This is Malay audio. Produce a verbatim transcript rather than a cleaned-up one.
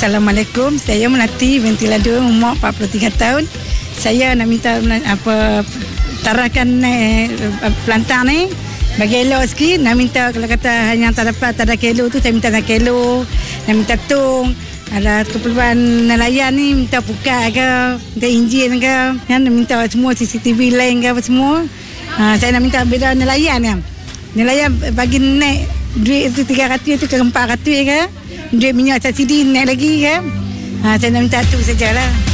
Assalamualaikum. Saya Melati binti Ladun, umur empat puluh tiga tahun. Saya nak minta apa tarakan eh, pelantar ni bagi elok sikit. Nak minta kalau kata yang tak dapat tak ada kilo tu, saya minta nak kilo, nak minta tung. Ada keperluan nelayan ni minta buka ke, minta enjin ke, kan minta semua C C T V lain ke apa semua. Ha, saya nak minta beda nelayan kan. Nelayan bagi naik duit tu tiga ratus tu ke empat ratus ke. Duit minyak subsidi naik lagi kan. Ha, saya nak minta tu sajalah.